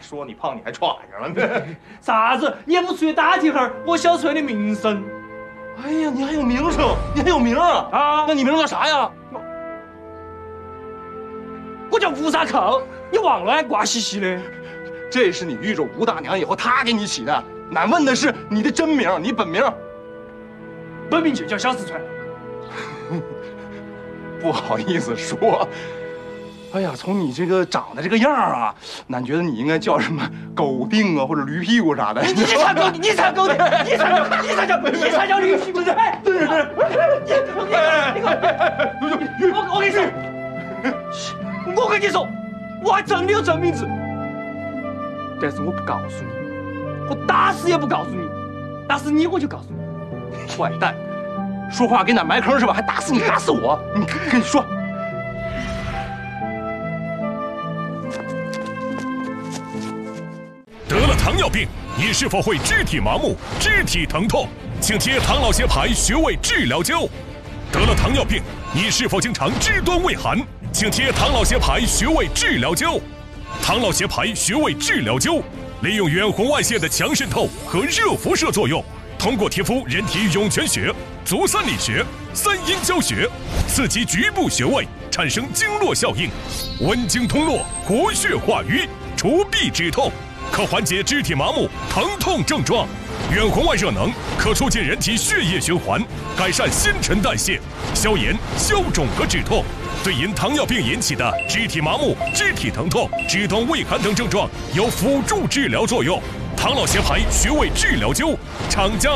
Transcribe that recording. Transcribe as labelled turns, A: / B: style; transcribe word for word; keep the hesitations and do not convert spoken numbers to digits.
A: 说你胖，你还喘上了呢。
B: 啥子？你也不出去打听下我小村的名声？
A: 哎呀，你还有名声，你还有名啊！
B: 啊，
A: 那你名叫啥呀？
B: 我叫吴沙寇，你忘了？瓜兮兮的。
A: 这是你遇着吴大娘以后，她给你起的。俺问的是你的真名，你本名。
B: 本名就叫小四川。
A: 不好意思说。哎呀，从你这个长得这个样啊，俺觉得你应该叫什么狗腚啊，或者驴屁股啥的。
B: 你才狗，你才狗腚，你才叫，你才叫，你才叫驴屁股！哎，对对对，你你我我跟你说，我跟你说，我还真的有真名字，但是我不告诉你，我打死也不告诉你。打死你，我就告诉你。
A: 坏蛋，说话给俺埋坑是吧？还打死你，打死我！你跟你说。
C: 得了糖尿病，你是否会肢体麻木、肢体疼痛？请贴唐老协牌穴位治疗灸。得了糖尿病，你是否经常肢端畏寒？请贴唐老协牌穴位治疗灸。唐老协牌穴位治疗灸，利用远红外线的强渗透和热辐射作用，通过贴敷人体涌泉穴、足三里穴、三阴交穴，刺激局部穴位，产生经络效应，温经通络，活血化瘀，除痹止痛。可缓解肢体麻木、疼痛症状，远红外热能可促进人体血液循环，改善新陈代谢，消炎、消肿和止痛，对因糖尿病引起的肢体麻木、肢体疼痛、肢端畏寒等症状有辅助治疗作用。唐老协牌穴位治疗灸，厂家。